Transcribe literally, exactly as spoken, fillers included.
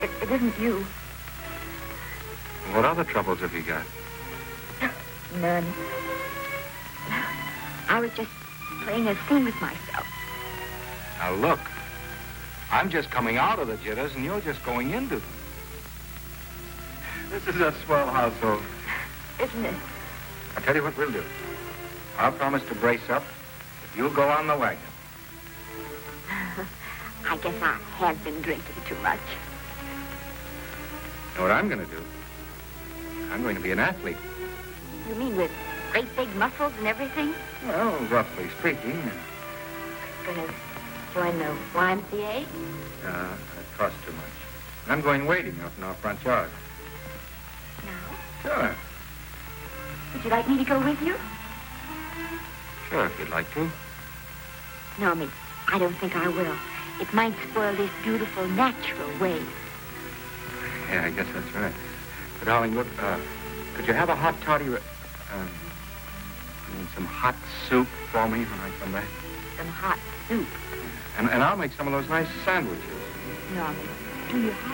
It, it isn't you. What other troubles have you got? None. I was just playing a scene with myself. Now, look. I'm just coming out of the jitters, and you're just going into them. This is a swell household. Isn't it? I'll tell you what we'll do. I'll promise to brace up if you'll go on the wagon. I guess I have been drinking too much. You know what I'm going to do? I'm going to be an athlete. You mean with great big muscles and everything? Well, roughly speaking. Gonna join the Y M C A? Uh, it costs too much. I'm going wading out in our front yard. No? Sure. Would you like me to go with you? Sure, if you'd like to. No, Miss, I don't think I will. It might spoil this beautiful, natural wave. Yeah, I guess that's right. But, darling, look, uh, could you have a hot toddy... Re- um, I mean, some hot soup for me when I come back? Some hot soup. And, and I'll make some of those nice sandwiches. No, Miss, do you have